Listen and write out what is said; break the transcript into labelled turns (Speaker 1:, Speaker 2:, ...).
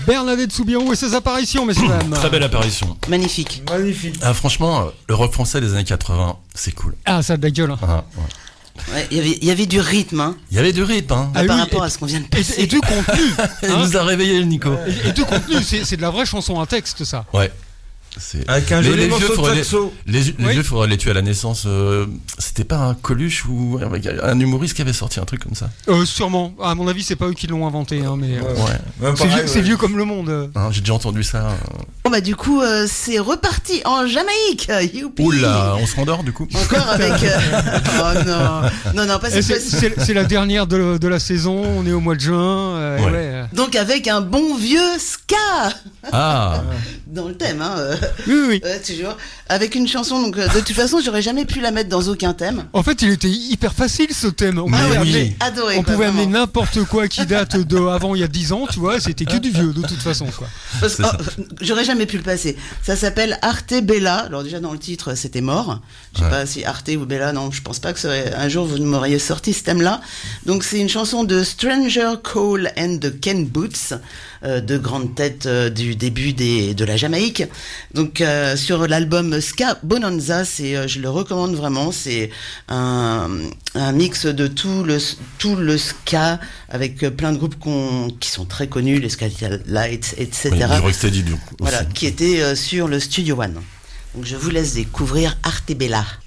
Speaker 1: Bernadette Soubirous et ses apparitions, messieurs dames.
Speaker 2: Très belle apparition.
Speaker 3: Magnifique.
Speaker 2: Ah, franchement, le rock français des années 80, c'est cool.
Speaker 1: Ah, ça a de la gueule.
Speaker 2: Ah, ouais.
Speaker 3: Ouais, il y avait du rythme, hein.
Speaker 2: Il y avait du rythme, hein.
Speaker 1: Ah
Speaker 3: par
Speaker 1: oui,
Speaker 3: rapport à ce qu'on vient de passer.
Speaker 1: Et du contenu.
Speaker 2: Il
Speaker 1: hein.
Speaker 2: nous a réveillé, le Nico.
Speaker 1: Et du contenu, c'est de la vraie chanson à texte, ça.
Speaker 2: Ouais.
Speaker 4: Avec un joli morceau de
Speaker 2: faudrait
Speaker 4: saxo.
Speaker 2: Les
Speaker 1: Oui.
Speaker 2: vieux, faudrait les tuer à la naissance. C'était pas un Coluche ou un humoriste qui avait sorti un truc comme ça?
Speaker 1: Sûrement. À mon avis, c'est pas eux qui l'ont inventé, hein, mais
Speaker 2: Ouais.
Speaker 1: c'est vieux comme le monde.
Speaker 2: Hein, j'ai déjà entendu ça.
Speaker 3: Bon bah du coup c'est reparti en Jamaïque. Youpi.
Speaker 2: Oula, on se rendort du coup.
Speaker 3: Encore avec oh non pas
Speaker 1: Et
Speaker 3: cette fois-ci.
Speaker 1: c'est la dernière de la saison. On est au mois de juin.
Speaker 2: Ouais.
Speaker 1: Ouais.
Speaker 3: Donc avec un bon vieux ska
Speaker 2: Ah,
Speaker 3: dans le thème, hein.
Speaker 1: Oui.
Speaker 3: Toujours avec une chanson. Donc de toute façon j'aurais jamais pu la mettre dans aucun thème.
Speaker 1: En fait, il était hyper facile ce thème. On
Speaker 2: Mais
Speaker 1: pouvait
Speaker 2: oui.
Speaker 1: amener,
Speaker 3: Adoré.
Speaker 1: on
Speaker 3: quoi,
Speaker 1: pouvait amener
Speaker 3: vraiment.
Speaker 1: n'importe quoi qui date de avant il y a 10 ans, tu vois. C'était que du vieux de toute façon, quoi.
Speaker 3: Parce que,
Speaker 2: C'est ça.
Speaker 3: j'aurais jamais pu le passer. Ça s'appelle Arte Bella. Alors déjà dans le titre c'était mort. Je sais
Speaker 2: Ouais.
Speaker 3: pas si Arte ou Bella. Non, je pense pas que un jour vous m'auriez sorti ce thème-là. Donc c'est une chanson de Stranger Cole and the Ken Boots, deux grandes têtes du début de la Jamaïque. Donc sur l'album Ska Bonanza, je le recommande vraiment. C'est un mix de tout le ska avec plein de groupes qui sont très connus, les Skylights, etc.
Speaker 2: oui, du Rocksteady du coup.
Speaker 3: Voilà,
Speaker 2: aussi.
Speaker 3: qui était sur le Studio One. Donc je vous laisse découvrir Arte Bella.